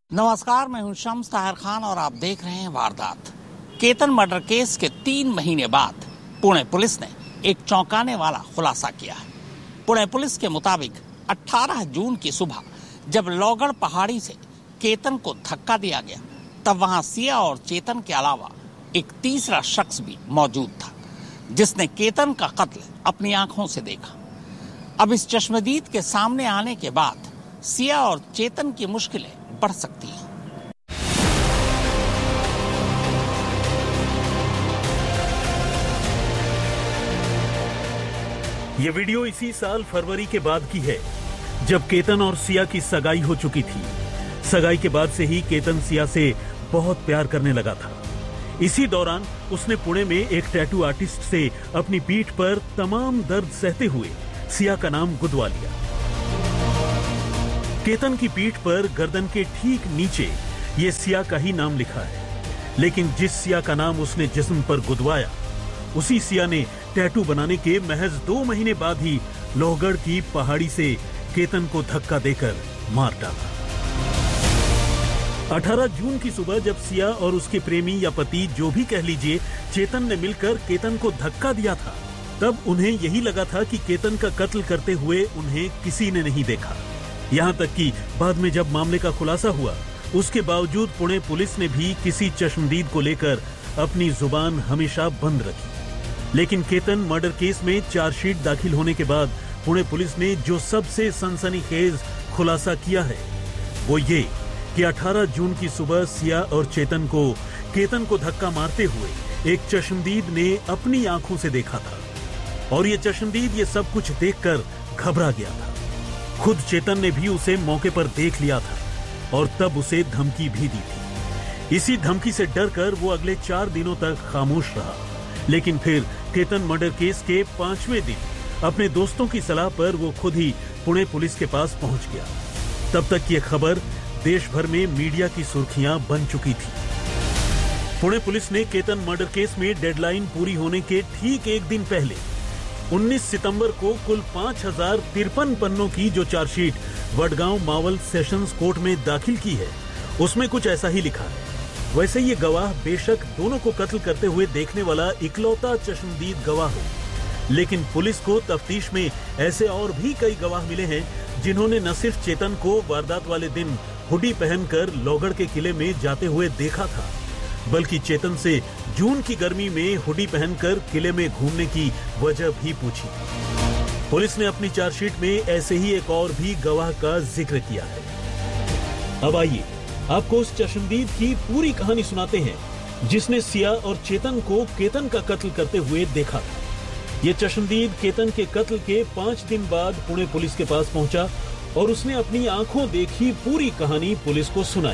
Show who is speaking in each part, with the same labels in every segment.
Speaker 1: नमस्कार, मैं हूं शम्स ताहिर खान और आप देख रहे हैं वारदात। केतन मर्डर केस के 3 महीने बाद पुणे पुलिस ने एक चौंकाने वाला खुलासा किया है। पुणे पुलिस के मुताबिक 18 जून की सुबह जब लोगड़ पहाड़ी से केतन को धक्का दिया गया, तब वहां सिया और चेतन के अलावा एक तीसरा शख्स भी मौजूद था, जिसने केतन का कत्ल अपनी आंखों से देखा। अब इस चश्मदीद के सामने आने के बाद सिया और चेतन की मुश्किलें बढ़ सकती है।
Speaker 2: ये वीडियो इसी साल फरवरी के बाद की है, जब केतन और सिया की सगाई हो चुकी थी। सगाई के बाद से ही केतन सिया से बहुत प्यार करने लगा था। इसी दौरान उसने पुणे में एक टैटू आर्टिस्ट से अपनी पीठ पर तमाम दर्द सहते हुए सिया का नाम गुदवा लिया। केतन की पीठ पर गर्दन के ठीक नीचे ये सिया का ही नाम लिखा है, लेकिन जिस सिया का नाम उसने जिस्म पर गुदवाया, उसी सिया ने टैटू बनाने के महज 2 महीने बाद ही लोहगढ़ की पहाड़ी से केतन को धक्का देकर मार डाला। 18 जून की सुबह जब सिया और उसके प्रेमी या पति, जो भी कह लीजिए, चेतन ने मिलकर केतन को धक्का दिया था, तब उन्हें यही लगा था कि केतन का कत्ल करते हुए उन्हें किसी ने नहीं देखा। यहाँ तक कि बाद में जब मामले का खुलासा हुआ, उसके बावजूद पुणे पुलिस ने भी किसी चश्मदीद को लेकर अपनी जुबान हमेशा बंद रखी। लेकिन केतन मर्डर केस में चार्जशीट दाखिल होने के बाद पुणे पुलिस ने जो सबसे सनसनीखेज खुलासा किया है, वो ये कि 18 जून की सुबह सिया और चेतन को केतन को धक्का मारते हुए एक चश्मदीद ने अपनी आंखों से देखा था और ये चश्मदीद ये सब कुछ देखकर घबरा गया था। खुद चेतन ने भी उसे मौके पर देख लिया था और तब उसे धमकी भी दी थी। इसी धमकी से डरकर वो अगले 4 दिनों तक खामोश रहा। लेकिन फिर केतन मर्डर केस के 5वें दिन अपने दोस्तों की सलाह पर वो खुद ही पुणे पुलिस के पास पहुंच गया। तब तक ये खबर देश भर में मीडिया की सुर्खियां बन चुकी थी। पुणे पुलिस ने केतन मर्डर केस में डेडलाइन पूरी होने के ठीक 1 दिन पहले 19 सितंबर को कुल 5053 पन्नों की जो chargesheet Wadgaon Maval sessions court में दाखिल की है, उसमें कुछ ऐसा ही लिखा है। वैसे ये गवाह बेशक दोनों को कत्ल करते हुए देखने वाला इकलौता चश्मदीद गवाह हो, लेकिन पुलिस को तफ्तीश में ऐसे और भी कई गवाह मिले हैं जिन्होंने न सिर्फ चेतन को वारदात वाले दिन हुडी पहनकर लोहगढ़ के किले में जाते हुए देखा था, बल्कि चेतन से जून की गर्मी में हुडी पहनकर किले में घूमने की वजह भी पूछी। पुलिस ने अपनी चार्जशीट में ऐसे ही एक और भी गवाह का जिक्र किया है। अब आइए आपको उस चश्मदीद की पूरी कहानी सुनाते हैं जिसने सिया और चेतन को केतन का कत्ल करते हुए देखा था। ये चश्मदीद केतन के कत्ल के 5 दिन बाद पुणे पुलिस के पास पहुंचा और उसने अपनी आंखों देखी पूरी कहानी पुलिस को सुनाई।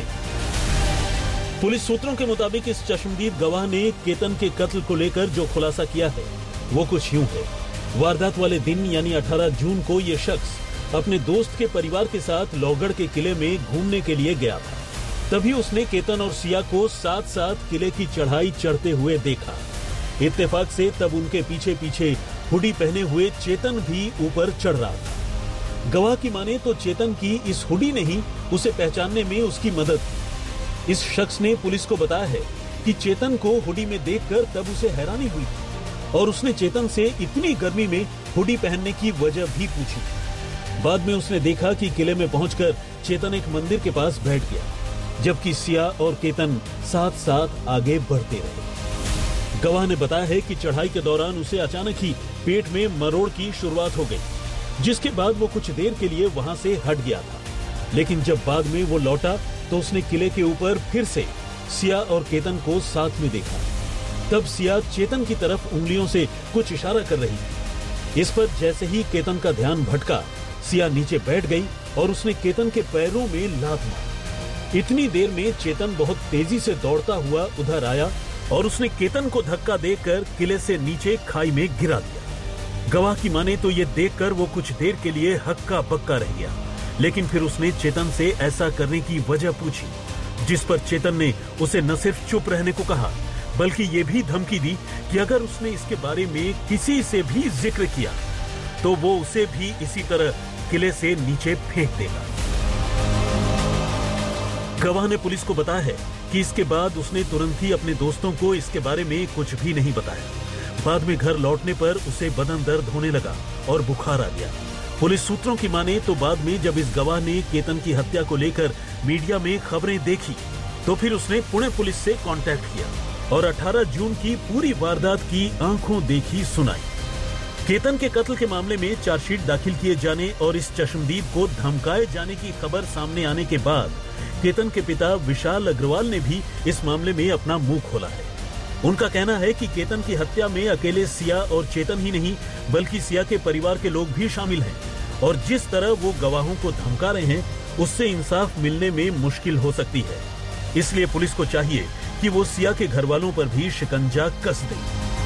Speaker 2: पुलिस सूत्रों के मुताबिक इस चश्मदीद गवाह ने केतन के कत्ल को लेकर जो खुलासा किया है, वो कुछ यूं है। वारदात वाले दिन यानी 18 जून को ये शख्स अपने दोस्त के परिवार के साथ लोहगढ़ के किले में घूमने के लिए गया था। तभी उसने केतन और सिया को साथ साथ किले की चढ़ाई चढ़ते हुए देखा। इत्तेफाक से तब उनके पीछे पीछे हुडी पहने हुए चेतन भी ऊपर चढ़ रहा था। गवाह की माने तो चेतन की इस हुडी ने ही उसे पहचानने में उसकी मदद की। इस शख्स ने पुलिस को बताया है कि चेतन को हुडी में देखकर तब उसे हैरानी हुई थी और उसने चेतन से इतनी गर्मी में हुडी पहनने की वजह भी पूछी। बाद में उसने देखा कि किले में पहुंचकर चेतन एक मंदिर के पास बैठ गया, जबकि सिया और केतन साथ साथ आगे बढ़ते रहे। गवाह ने बताया है कि चढ़ाई के दौरान उसे अचानक ही पेट में मरोड़ की शुरुआत हो गई, जिसके बाद वो कुछ देर के लिए वहां से हट गया था। लेकिन जब बाद में वो लौटा तो उसने किले के ऊपर फिर से सिया और केतन को साथ में देखा। तब सिया चेतन की तरफ उंगलियों से कुछ इशारा कर रही थी। इस पर जैसे ही केतन का ध्यान भटका, सिया नीचे बैठ गई और उसने केतन के पैरों में लात मारी। इतनी देर में चेतन बहुत तेजी से दौड़ता हुआ उधर आया और उसने केतन को धक्का देकर किले से नीचे खाई में गिरा दिया। गवाह की माने तो ये देखकर वो कुछ देर के लिए हक्का बक्का रह गया, लेकिन फिर उसने चेतन से ऐसा करने की वजह पूछी, जिस पर चेतन ने उसे न सिर्फ चुप रहने को कहा, बल्कि ये भी धमकी दी कि अगर उसने इसके बारे में किसी से भी जिक्र किया तो वो उसे भी इसी तरह किले से नीचे फेंक देगा। गवाह ने पुलिस को बताया है कि इसके बाद उसने तुरंत ही अपने दोस्तों को इसके बारे में कुछ भी नहीं बताया। बाद में घर लौटने पर उसे बदन दर्द होने लगा और बुखार आ गया। पुलिस सूत्रों की माने तो बाद में जब इस गवाह ने केतन की हत्या को लेकर मीडिया में खबरें देखी तो फिर उसने पुणे पुलिस से कांटेक्ट किया और 18 जून की पूरी वारदात की आंखों देखी सुनाई। केतन के कत्ल के मामले में चार्जशीट दाखिल किए जाने और इस चश्मदीद को धमकाए जाने की खबर सामने आने के बाद केतन के पिता विशाल अग्रवाल ने भी इस मामले में अपना मुंह खोला है। उनका कहना है कि केतन की हत्या में अकेले सिया और चेतन ही नहीं बल्कि सिया के परिवार के लोग भी शामिल हैं और जिस तरह वो गवाहों को धमका रहे हैं उससे इंसाफ मिलने में मुश्किल हो सकती है। इसलिए पुलिस को चाहिए कि वो सिया के घर वालों पर भी शिकंजा कस दे।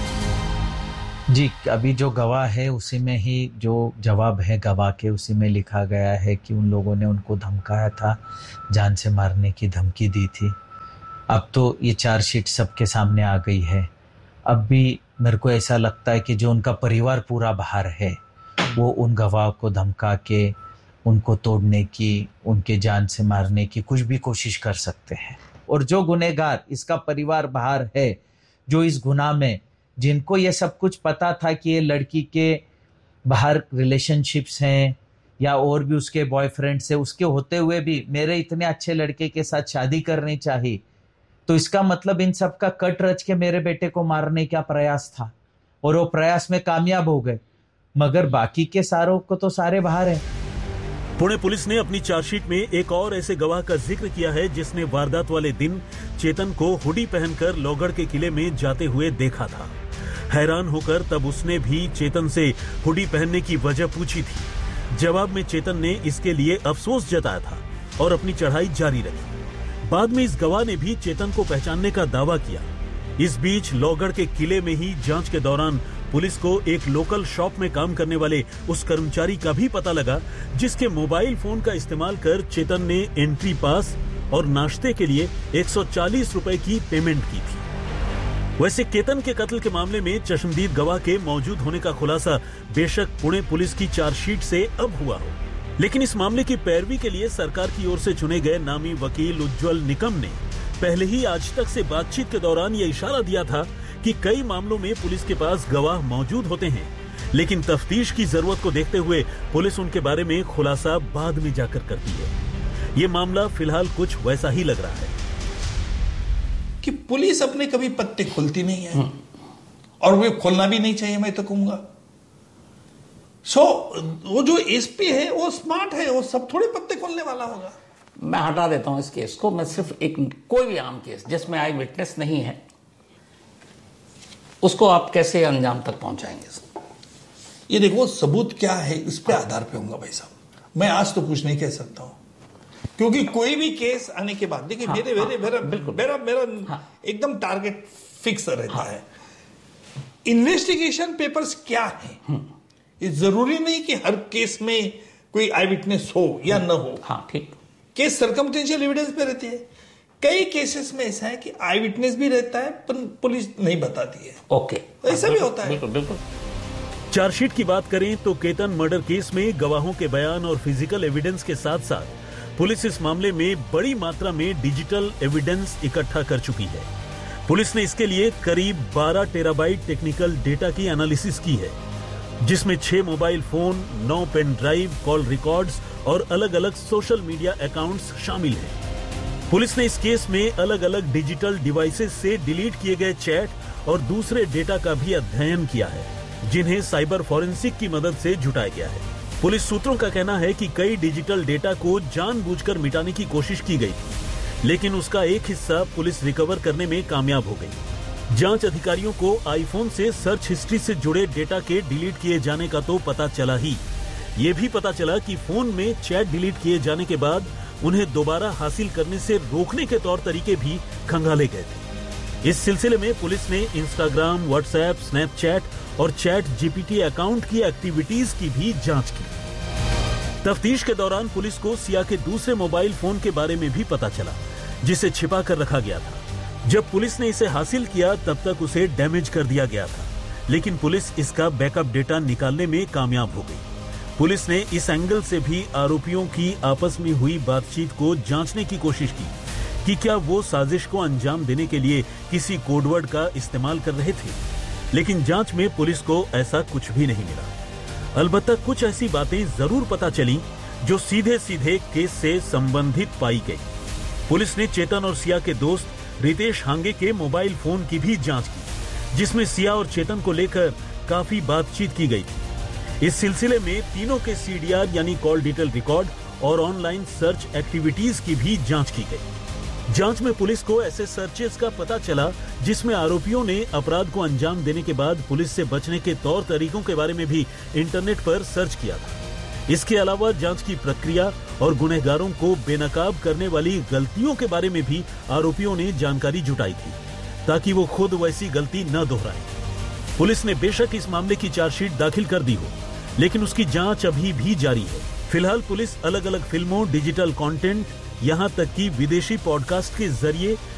Speaker 3: जी, अभी जो गवाह है उसी में ही जो जवाब है गवाह के उसी में लिखा गया है कि उन लोगों ने उनको धमकाया था, जान से मारने की धमकी दी थी। अब तो ये चार्जशीट सबके सामने आ गई है। अब भी मेरे को ऐसा लगता है कि जो उनका परिवार पूरा बाहर है वो उन गवाह को धमका के उनको तोड़ने की, उनके जान से मारने की कुछ भी कोशिश कर सकते हैं। और जो गुनहगार इसका परिवार बाहर है, जो इस गुनाह में, जिनको ये सब कुछ पता था कि ये लड़की के बाहर रिलेशनशिप्स हैं या और भी उसके बॉयफ्रेंड्स है, उसके होते हुए भी मेरे इतने अच्छे लड़के के साथ शादी करनी चाहिए, तो इसका मतलब इन सब का कट रच के मेरे बेटे को मारने का प्रयास था और वो प्रयास में कामयाब हो गए। मगर बाकी के सारों को तो सारे बाहर हैं।
Speaker 2: पुणे पुलिस ने अपनी चार्जशीट में एक और ऐसे गवाह का जिक्र किया है जिसने वारदात वाले दिन चेतन को हुडी पहनकर लोहगढ़ के किले में जाते हुए देखा था। हैरान होकर तब उसने भी चेतन से हुडी पहनने की वजह पूछी थी। जवाब में चेतन ने इसके लिए अफसोस जताया था और अपनी चढ़ाई जारी रखी। बाद में इस गवाह ने भी चेतन को पहचानने का दावा किया। इस बीच लोहगढ़ के किले में ही जांच के दौरान पुलिस को एक लोकल शॉप में काम करने वाले उस कर्मचारी का भी पता लगा जिसके मोबाइल फोन का इस्तेमाल कर चेतन ने एंट्री पास और नाश्ते के लिए 140 रुपए की पेमेंट की थी। वैसे केतन के कत्ल के मामले में चश्मदीद गवाह के मौजूद होने का खुलासा बेशक पुणे पुलिस की चार्जशीट से अब हुआ हो, लेकिन इस मामले की पैरवी के लिए सरकार की ओर से चुने गए नामी वकील उज्ज्वल निकम ने पहले ही आज तक से बातचीत के दौरान यह इशारा दिया था कि कई मामलों में पुलिस के पास गवाह मौजूद होते हैं, लेकिन तफ्तीश की जरूरत को देखते हुए पुलिस उनके बारे में खुलासा बाद में जाकर करती है। ये मामला फिलहाल कुछ वैसा ही लग रहा है
Speaker 4: कि पुलिस अपने कभी पत्ते खोलती नहीं है और वे खोलना भी नहीं चाहिए, मैं तो कहूंगा। वो जो एसपी है वो स्मार्ट है, वो सब थोड़े पत्ते खोलने वाला होगा।
Speaker 1: मैं हटा देता हूं इस केस को। मैं सिर्फ एक कोई भी आम केस जिसमें आई विटनेस नहीं है उसको आप कैसे अंजाम तक पहुंचाएंगे?
Speaker 4: ये देखो सबूत क्या है इस पे आधार पे होगा भाई साहब। मैं आज तो कुछ नहीं कह सकता हूं क्योंकि कोई भी केस आने के बाद देखिए मेरा एकदम टारगेट फिक्स रहता है। इन्वेस्टिगेशन पेपर्स क्या है, ये जरूरी नहीं कि हर केस में कोई आई विटनेस हो या न हो।
Speaker 1: हाँ ठीक,
Speaker 4: केस सर्कमस्टेंशियल एविडेंस पे रहती है। कई केसेस में ऐसा है कि आई विटनेस भी रहता है पर पुलिस नहीं बताती है।
Speaker 1: ओके,
Speaker 4: ऐसा भी होता है।
Speaker 1: बिल्कुल बिल्कुल।
Speaker 2: चार्जशीट की बात करें तो केतन मर्डर केस में गवाहों के बयान और फिजिकल एविडेंस के साथ साथ पुलिस इस मामले में बड़ी मात्रा में डिजिटल एविडेंस इकट्ठा कर चुकी है। पुलिस ने इसके लिए करीब 12 टेराबाइट टेक्निकल डेटा की एनालिसिस की है, जिसमें 6 mobile phone, 9 pen drive, call records और अलग अलग सोशल मीडिया अकाउंट्स शामिल हैं। पुलिस ने इस केस में अलग अलग डिजिटल डिवाइसेस से डिलीट किए गए चैट और दूसरे डेटा का भी अध्ययन किया है, जिन्हें साइबर फॉरेंसिक की मदद से जुटाया गया है। पुलिस सूत्रों का कहना है कि कई डिजिटल डेटा को जानबूझकर मिटाने की कोशिश की गई थी, लेकिन उसका एक हिस्सा पुलिस रिकवर करने में कामयाब हो गई। जांच अधिकारियों को आईफोन से सर्च हिस्ट्री से जुड़े डेटा के डिलीट किए जाने का तो पता चला ही, ये भी पता चला कि फोन में चैट डिलीट किए जाने के बाद उन्हें दोबारा हासिल करने से रोकने के तौर तरीके भी खंगाले गए थे। इस सिलसिले में पुलिस ने इंस्टाग्राम, व्हाट्सएप, स्नैपचैट और चैट जीपीटी अकाउंट की एक्टिविटीज की भी जांच की। तफ्तीश के दौरान पुलिस को सिया के दूसरे मोबाइल फोन के बारे में भी पता चला, जिसे छिपा कर रखा गया था। जब पुलिस ने इसे हासिल किया तब तक उसे डैमेज कर दिया गया था, लेकिन पुलिस इसका बैकअप डेटा निकालने में कामयाब हो गई। पुलिस ने इस एंगल से भी आरोपियों की आपस में हुई बातचीत को जांचने की कोशिश की कि क्या वो साजिश को अंजाम देने के लिए किसी कोडवर्ड का इस्तेमाल कर रहे थे, लेकिन जांच में पुलिस को ऐसा कुछ भी नहीं मिला। अलबत्ता कुछ ऐसी बातें जरूर पता चली जो सीधे सीधे केस से संबंधित पाई गई। पुलिस ने चेतन और सिया के दोस्त रितेश हांगे के मोबाइल फोन की भी जांच की, जिसमें सिया और चेतन को लेकर काफी बातचीत की गई थी। इस सिलसिले में तीनों के सीडीआर यानी कॉल डिटेल रिकॉर्ड और ऑनलाइन सर्च एक्टिविटीज की भी जांच की गई। जांच में पुलिस को ऐसे सर्चेस का पता चला जिसमें आरोपियों ने अपराध को अंजाम देने के बाद पुलिस से बचने के तौर तरीकों के बारे में भी इंटरनेट पर सर्च किया था। इसके अलावा जांच की प्रक्रिया और गुनहगारों को बेनकाब करने वाली गलतियों के बारे में भी आरोपियों ने जानकारी जुटाई थी, ताकि वो खुद वैसी गलती न दोहराएं। पुलिस ने बेशक इस मामले की चार्जशीट दाखिल कर दी हो, लेकिन उसकी जांच अभी भी जारी है। फिलहाल पुलिस अलग अलग फिल्मों, डिजिटल कंटेंट, यहां तक कि विदेशी पॉडकास्ट के जरिए